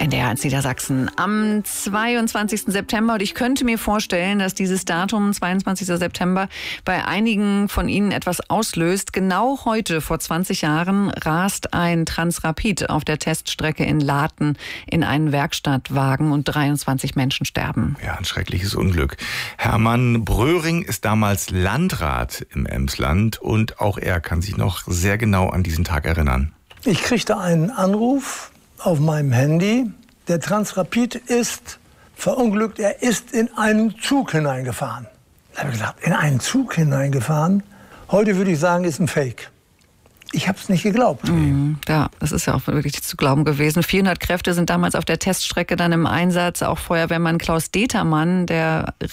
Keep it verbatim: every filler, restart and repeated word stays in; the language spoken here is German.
N D R eins Niedersachsen am zweiundzwanzigsten September. Und ich könnte mir vorstellen, dass dieses Datum, zweiundzwanzigsten September, bei einigen von Ihnen etwas auslöst. Genau heute, vor zwanzig Jahren, rast ein Transrapid auf der Teststrecke in Laten in einen Werkstattwagen und dreiundzwanzig Menschen sterben. Ja, ein schreckliches Unglück. Hermann Bröhring ist damals Landrat im Emsland und auch er kann sich noch sehr genau an diesen Tag erinnern. Ich kriegte einen Anruf auf meinem Handy. Der Transrapid ist verunglückt. Er ist in einen Zug hineingefahren. Da habe ich gedacht, in einen Zug hineingefahren? Heute würde ich sagen, ist ein Fake. Ich habe es nicht geglaubt. Mhm, ja, das ist ja auch wirklich zu glauben gewesen. vierhundert Kräfte sind damals auf der Teststrecke dann im Einsatz. Auch Feuerwehrmann Klaus Determann, der